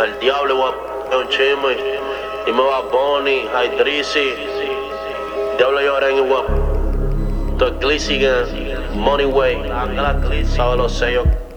Al diablo voy a un chisme. Dime va Bonnie, hay Drizzy. Diablo llora en igual. Todo Glizzy, Money Way. Sabe los sellos.